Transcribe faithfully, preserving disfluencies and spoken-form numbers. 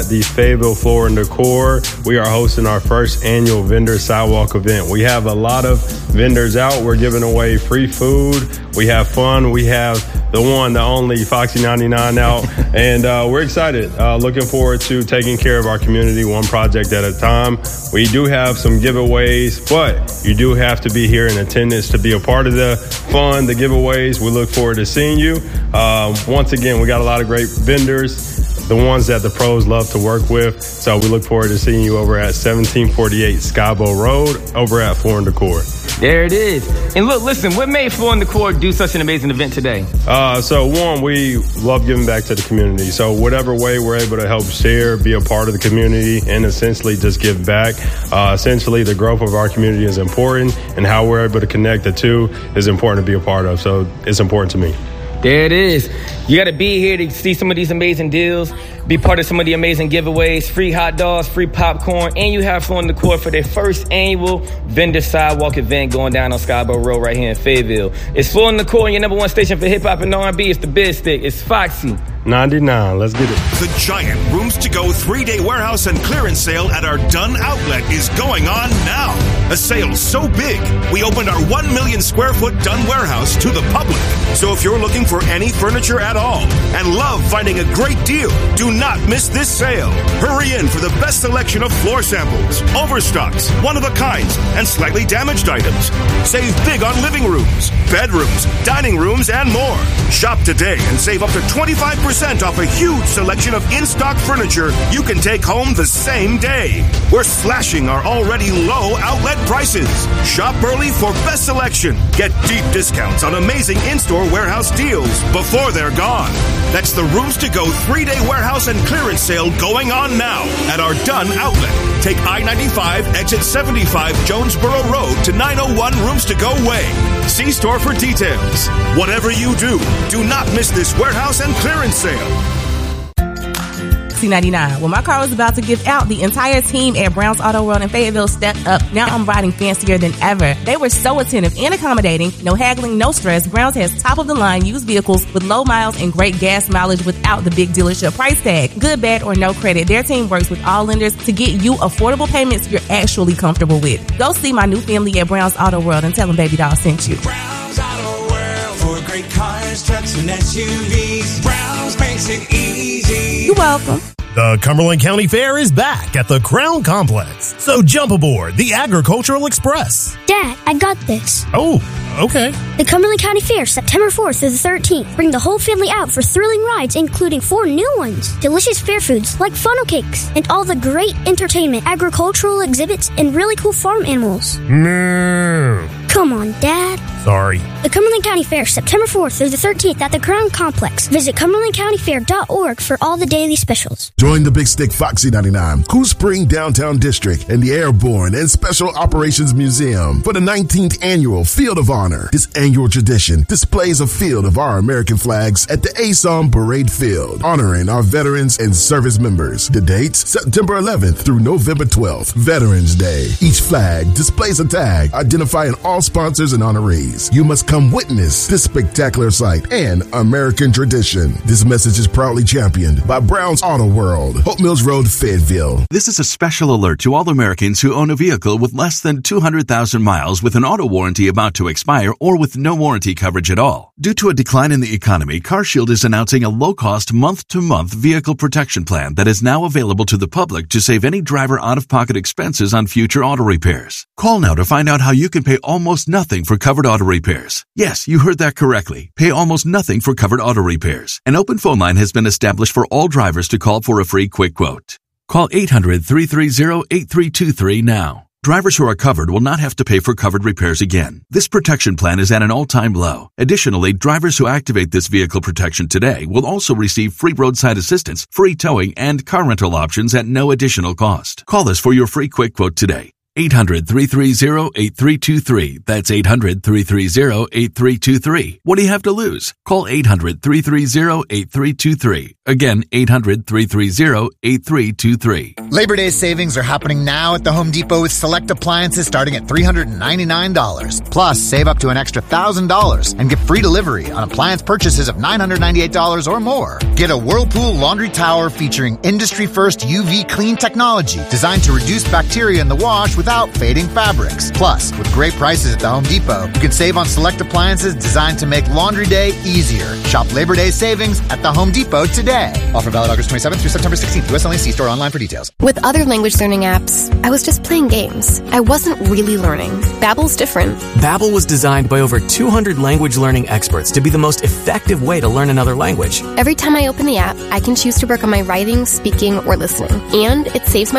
The Fayetteville Floor and Decor, we are hosting our first annual vendor sidewalk event. We have a lot of vendors out. We're giving away free food. We have fun. We have the one, the only Foxy ninety-nine out. and uh, we're excited. Uh, looking forward to taking care of our community one project at a time. We do have some giveaways, but you do have to be here in attendance to be a part of the fun, the giveaways. We look forward to seeing you. Um, once again, we got a lot of great vendors, the ones that the pros love to work with. So we look forward to seeing you over at seventeen forty-eight Skybo Road over at Floor and Decor. There it is. And look, listen, what made Floor and Decor do such an amazing event today? Uh, so one, we love giving back to the community. So whatever way we're able to help share, be a part of the community, and essentially just give back. Uh, essentially, the growth of our community is important, and how we're able to connect the two is important to be a part of. So it's important to me. There it is. You got to be here to see some of these amazing deals, be part of some of the amazing giveaways, free hot dogs, free popcorn, and you have Floor and Decor for their first annual vendor sidewalk event going down on Skybo Road right here in Fayetteville. It's Floor and Decor, your number one station for hip-hop and R and B. It's the Biz Stick. It's Foxy ninety-nine. Let's get it. The giant Rooms to Go three-day warehouse and clearance sale at our Dunn Outlet is going on now. A sale so big, we opened our one million square foot Dunn warehouse to the public. So if you're looking for any furniture at all and love finding a great deal, do not miss this sale. Hurry in for the best selection of floor samples, overstocks, one-of-a-kinds, and slightly damaged items. Save big on living rooms, bedrooms, dining rooms, and more. Shop today and save up to twenty-five percent off a huge selection of in-stock furniture you can take home the same day. We're slashing our already low outlet prices. Shop early for best selection. Get deep discounts on amazing in-store warehouse deals before they're gone. That's the Rooms to Go three-day warehouse and clearance sale going on now at our Dunn Outlet. Take I ninety-five, exit seventy-five Jonesboro Road to nine oh one Rooms to Go Way. See store for details. Whatever you do, do not miss this warehouse and clearance sale. C ninety-nine. When my car was about to give out, the entire team at Brown's Auto World in Fayetteville stepped up. Now I'm riding fancier than ever. They were so attentive and accommodating. No haggling, no stress. Brown's has top-of-the-line used vehicles with low miles and great gas mileage without the big dealership price tag. Good, bad, or no credit, their team works with all lenders to get you affordable payments you're actually comfortable with. Go see my new family at Brown's Auto World and tell them Baby Doll sent you. Brown's Auto World for great cars, trucks, and S U Vs. Brown's makes it easy. You're welcome. The Cumberland County Fair is back at the Crown Complex. So jump aboard the Agricultural Express. Dad, I got this. Oh, okay. The Cumberland County Fair, September fourth through the thirteenth. Bring the whole family out for thrilling rides, including four new ones. Delicious fair foods like funnel cakes and all the great entertainment, agricultural exhibits, and really cool farm animals. No. Come on, Dad. Sorry. The Cumberland County Fair, September fourth through the thirteenth at the Crown Complex. Visit cumberland county fair dot org for all the daily specials. Join the Big Stick Foxy ninety-nine, Cool Spring Downtown District, and the Airborne and Special Operations Museum for the nineteenth Annual Field of Honor. This annual tradition displays a field of our American flags at the A S O M Parade Field, honoring our veterans and service members. The dates, September eleventh through November twelfth, Veterans Day. Each flag displays a tag identifying all sponsors and honorees. You must come witness this spectacular sight and American tradition. This message is proudly championed by Brown's Auto World, Hope Mills Road, Fayetteville. This is a special alert to all Americans who own a vehicle with less than two hundred thousand miles with an auto warranty about to expire or with no warranty coverage at all. Due to a decline in the economy, CarShield is announcing a low-cost month-to-month vehicle protection plan that is now available to the public to save any driver out-of-pocket expenses on future auto repairs. Call now to find out how you can pay almost nothing for covered auto repairs. Yes, you heard that correctly. Pay almost nothing for covered auto repairs. An open phone line has been established for all drivers to call for a free quick quote. Call eight hundred, three three zero, eight three two three now. Drivers who are covered will not have to pay for covered repairs again. This protection plan is at an all-time low. Additionally, drivers who activate this vehicle protection today will also receive free roadside assistance, free towing, and car rental options at no additional cost. Call us for your free quick quote today. eight hundred, three three zero, eight three two three. That's eight hundred, three three zero, eight three two three. What do you have to lose? Call eight hundred, three three zero, eight three two three. Again, eight hundred, three three zero, eight three two three. Labor Day savings are happening now at the Home Depot with select appliances starting at three hundred ninety-nine dollars. Plus, save up to an extra one thousand dollars and get free delivery on appliance purchases of nine hundred ninety-eight dollars or more. Get a Whirlpool laundry tower featuring industry-first U V clean technology designed to reduce bacteria in the wash without fading fabrics. Plus, with great prices at the Home Depot, you can save on select appliances designed to make laundry day easier. Shop Labor Day savings at the Home Depot today. Offer valid August twenty-seventh through September sixteenth. U S only. See store online for details. With other language learning apps, I was just playing games. I wasn't really learning. Babbel's different. Babbel was designed by over two hundred language learning experts to be the most effective way to learn another language. Every time I open the app, I can choose to work on my writing, speaking, or listening. And it saves my